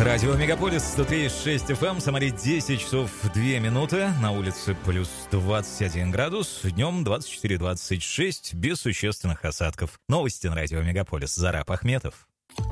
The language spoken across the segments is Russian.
Радио Мегаполис 103.6 FM, Самаре 10 часов 2 минуты, на улице плюс 21 градус, днем 24-26, без существенных осадков. Новости на Радио Мегаполис. Зараб Ахметов.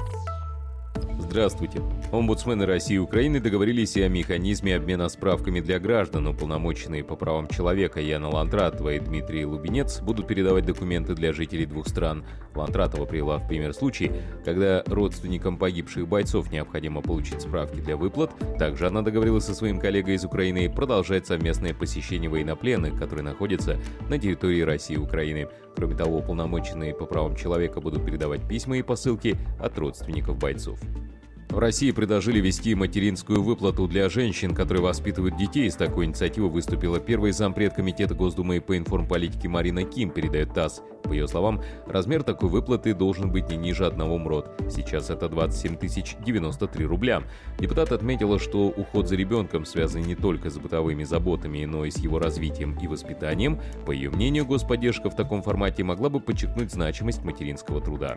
Здравствуйте. Омбудсмены России и Украины договорились о механизме обмена справками для граждан. Уполномоченные по правам человека Яна Ландратова и Дмитрий Лубенец будут передавать документы для жителей двух стран. Ландратова привела в пример случай, когда родственникам погибших бойцов необходимо получить справки для выплат. Также она договорилась со своим коллегой из Украины продолжать совместное посещение военнопленных, которые находятся на территории России и Украины. Кроме того, уполномоченные по правам человека будут передавать письма и посылки от родственников бойцов. В России предложили ввести материнскую выплату для женщин, которые воспитывают детей. С такой инициативой выступила первый зампред Комитета Госдумы по информполитике Марина Ким, передает ТАСС. По ее словам, размер такой выплаты должен быть не ниже 1 МРОТ. Сейчас это 27 093 рубля. Депутат отметила, что уход за ребенком связан не только с бытовыми заботами, но и с его развитием и воспитанием. По ее мнению, господдержка в таком формате могла бы подчеркнуть значимость материнского труда.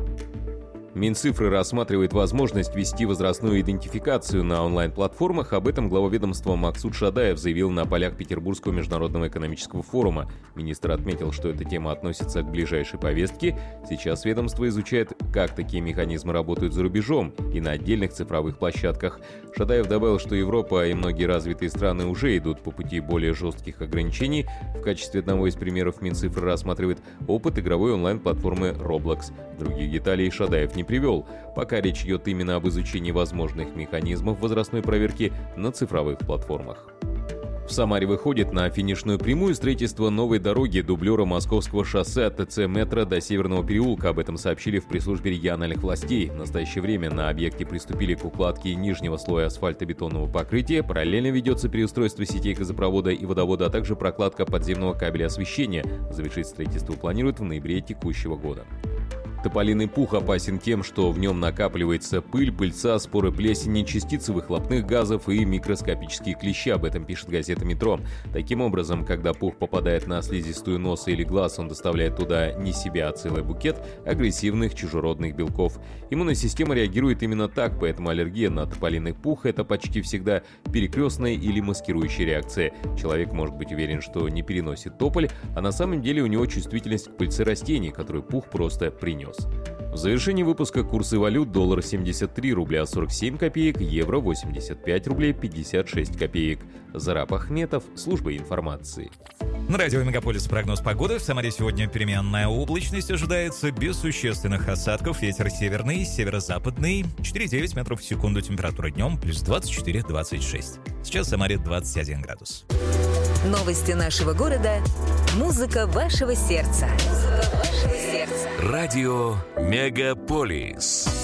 Минцифры рассматривает возможность ввести возрастную идентификацию на онлайн-платформах. Об этом глава ведомства Максут Шадаев заявил на полях Петербургского международного экономического форума. Министр отметил, что эта тема относится к ближайшей повестке. Сейчас ведомство изучает, как такие механизмы работают за рубежом и на отдельных цифровых площадках. Шадаев добавил, что Европа и многие развитые страны уже идут по пути более жестких ограничений. В качестве одного из примеров Минцифры рассматривает опыт игровой онлайн-платформы Roblox. Других деталей Шадаев не привел. Пока речь идет именно об изучении возможных механизмов возрастной проверки на цифровых платформах. В Самаре выходит на финишную прямую строительство новой дороги дублера Московского шоссе от ТЦ метро до Северного переулка. Об этом сообщили в пресс-службе региональных властей. В настоящее время на объекте приступили к укладке нижнего слоя асфальтобетонного покрытия. Параллельно ведется переустройство сетей газопровода и водовода, а также прокладка подземного кабеля освещения. Завершить строительство планируют в ноябре текущего года. Тополиный пух опасен тем, что в нем накапливается пыль, пыльца, споры плесени, частицы выхлопных газов и микроскопические клещи. Об этом пишет газета «Метро». Таким образом, когда пух попадает на слизистую носа или глаз, он доставляет туда не себя, а целый букет агрессивных чужеродных белков. Иммунная система реагирует именно так, поэтому аллергия на тополиный пух – это почти всегда перекрестная или маскирующая реакция. Человек может быть уверен, что не переносит тополь, а на самом деле у него чувствительность к пыльце растений, которую пух просто принес. В завершении выпуска курсы валют: доллар 73 рубля 47 копеек, евро 85 рублей 56 копеек. Зараб Ахметов, служба информации. На радио Мегаполис прогноз погоды. В Самаре сегодня переменная облачность ожидается, без существенных осадков. Ветер северный, северо-западный, 4,9 метров в секунду. Температура днем плюс 24-26. Сейчас в Самаре 21 градус. Новости нашего города. Музыка вашего сердца. Радио Мегаполис.